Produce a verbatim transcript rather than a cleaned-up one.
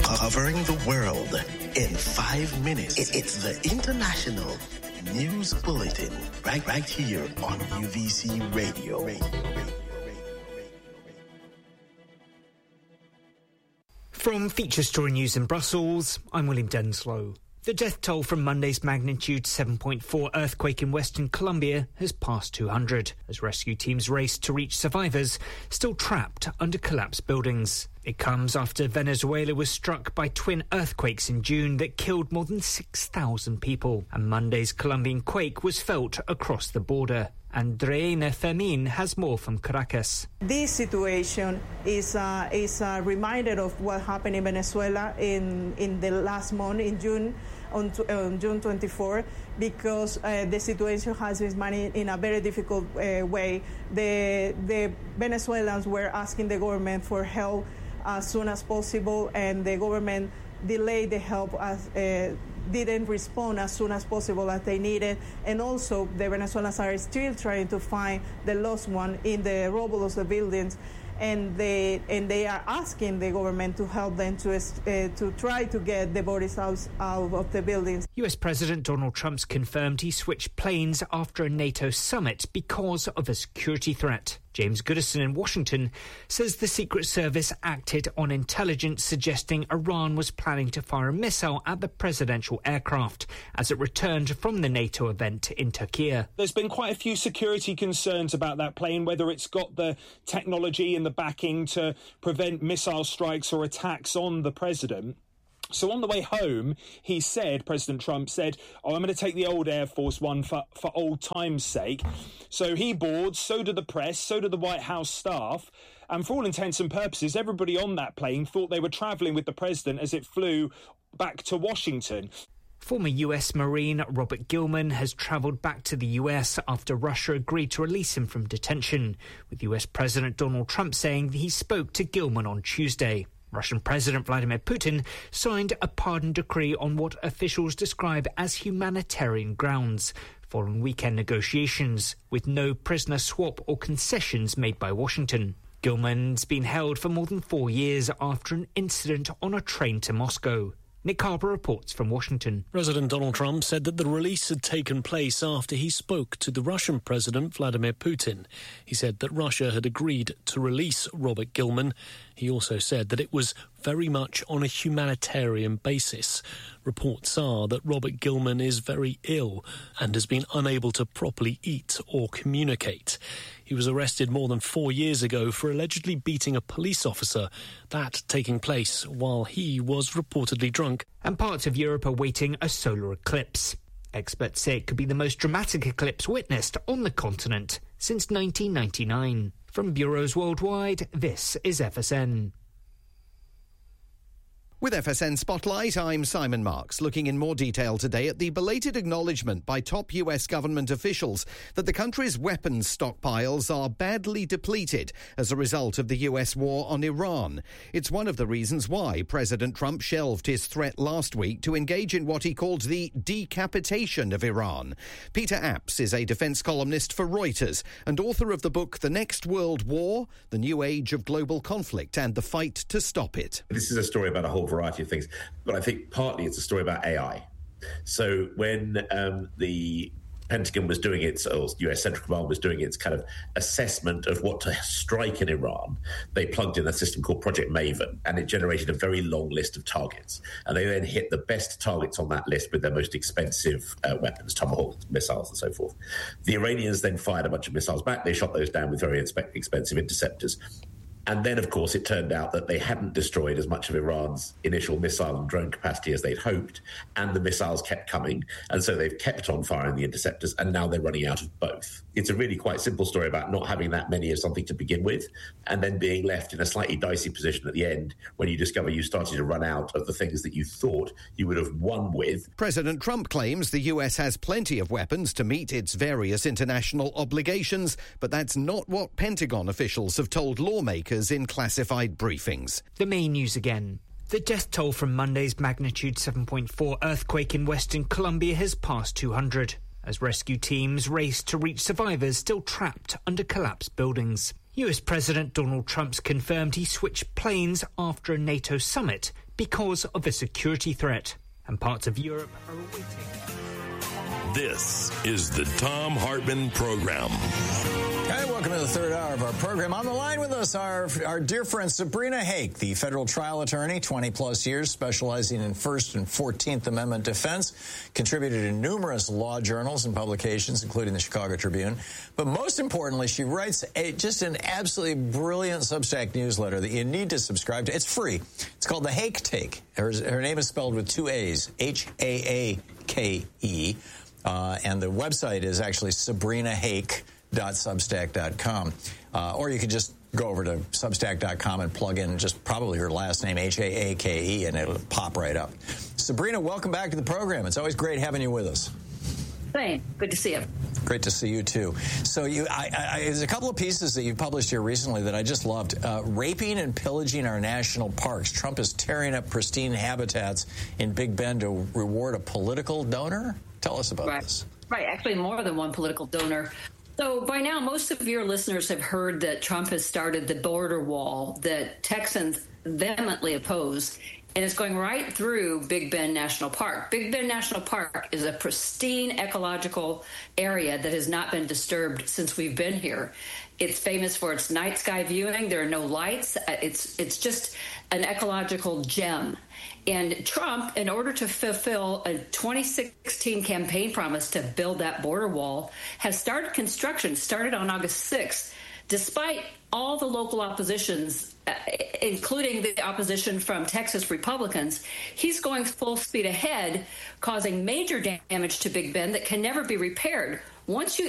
Covering the world in five minutes. It's the International News Bulletin, right, right here on U V C Radio. From Feature Story News in Brussels, I'm William Denslow. The death toll from Monday's magnitude seven point four earthquake in Western Colombia has passed two hundred, as rescue teams race to reach survivors still trapped under collapsed buildings. It comes after Venezuela was struck by twin earthquakes in June that killed more than six thousand people, and Monday's Colombian quake was felt across the border. Andreina Fermin has more from Caracas. This situation is, uh, is a reminder of what happened in Venezuela in, in the last month, in June, on, on June twenty-fourth, because uh, the situation has been managed in a very difficult uh, way. The, the Venezuelans were asking the government for help as soon as possible, and the government delayed the help, as uh, didn't respond as soon as possible as they needed. And also the Venezuelans are still trying to find the lost one in the rubble of the buildings, and they and they are asking the government to help them to uh, to try to get the bodies out, out of the buildings. U S President Donald Trump's confirmed he switched planes after a NATO summit because of a security threat. James Goodison in Washington says the Secret Service acted on intelligence suggesting Iran was planning to fire a missile at the presidential aircraft as it returned from the NATO event in Turkey. There's been quite a few security concerns about that plane, whether it's got the technology and the backing to prevent missile strikes or attacks on the president. So on the way home, he said, President Trump said, oh, I'm going to take the old Air Force One for, for old time's sake. So he boards, so did the press, so did the White House staff. And for all intents and purposes, everybody on that plane thought they were travelling with the president as it flew back to Washington. Former U S Marine Robert Gilman has travelled back to the U S after Russia agreed to release him from detention, with U S President Donald Trump saying that he spoke to Gilman on Tuesday. Russian President Vladimir Putin signed a pardon decree on what officials describe as humanitarian grounds, following weekend negotiations, with no prisoner swap or concessions made by Washington. Gilman's been held for more than four years after an incident on a train to Moscow. Nick Carver reports from Washington. President Donald Trump said that the release had taken place after he spoke to the Russian President Vladimir Putin. He said that Russia had agreed to release Robert Gilman. He also said that it was very much on a humanitarian basis. Reports are that Robert Gilman is very ill and has been unable to properly eat or communicate. He was arrested more than four years ago for allegedly beating a police officer, that taking place while he was reportedly drunk. And parts of Europe are waiting a solar eclipse. Experts say it could be the most dramatic eclipse witnessed on the continent since nineteen ninety-nine. From bureaus worldwide, this is F S N. With F S N Spotlight, I'm Simon Marks, looking in more detail today at the belated acknowledgement by top U S government officials that the country's weapons stockpiles are badly depleted as a result of the U S war on Iran. It's one of the reasons why President Trump shelved his threat last week to engage in what he called the decapitation of Iran. Peter Apps is a defense columnist for Reuters and author of the book The Next World War, The New Age of Global Conflict and the Fight to Stop It. This is a story about a whole variety of things, but I think partly it's a story about A I. So when um, the Pentagon was doing its, or U S Central Command was doing its kind of assessment of what to strike in Iran, they plugged in a system called Project Maven, and it generated a very long list of targets. And they then hit the best targets on that list with their most expensive uh, weapons, Tomahawk missiles and so forth. The Iranians then fired a bunch of missiles back. They shot those down with very expensive interceptors. And then, of course, it turned out that they hadn't destroyed as much of Iran's initial missile and drone capacity as they'd hoped, and the missiles kept coming. And so they've kept on firing the interceptors, and now they're running out of both. It's a really quite simple story about not having that many of something to begin with, and then being left in a slightly dicey position at the end when you discover you started to run out of the things that you thought you would have won with. President Trump claims the U S has plenty of weapons to meet its various international obligations, but that's not what Pentagon officials have told lawmakers in classified briefings. The main news again. The death toll from Monday's magnitude seven point four earthquake in Western Colombia has passed two hundred, as rescue teams race to reach survivors still trapped under collapsed buildings. U S President Donald Trump's confirmed he switched planes after a NATO summit because of a security threat. And parts of Europe are awaiting. This is the Thom Hartmann Program. Hey, welcome to the third hour of our program. On the line with us, our, our dear friend Sabrina Hake, the federal trial attorney, twenty plus years, specializing in First and fourteenth Amendment defense, contributed in numerous law journals and publications, including the Chicago Tribune. But most importantly, she writes a, just an absolutely brilliant Substack newsletter that you need to subscribe to. It's free. It's called The Hake Take. Her, her name is spelled with two A's, H A A K E. Uh, and the website is actually sabrina hake dot substack dot com. Uh, or you could just go over to substack dot com and plug in just probably her last name, H A A K E, and it'll pop right up. Sabrina, welcome back to the program. It's always great having you with us. Thanks. Good to see you. Great to see you, too. So you, I, I, there's a couple of pieces that you published here recently that I just loved. Uh, raping and pillaging our national parks. Trump is tearing up pristine habitats in Big Bend to reward a political donor. Tell us about right. this. Right. Actually, more than one political donor. So by now, most of your listeners have heard that Trump has started the border wall that Texans vehemently oppose, and it's going right through Big Bend National Park. Big Bend National Park is a pristine ecological area that has not been disturbed since we've been here. It's famous for its night sky viewing. There are no lights. It's it's just an ecological gem. And Trump, in order to fulfill a twenty sixteen campaign promise to build that border wall, has started construction, started on August sixth, despite all the local oppositions, uh, including the opposition from Texas Republicans. He's going full speed ahead, causing major damage to Big Bend that can never be repaired. Once you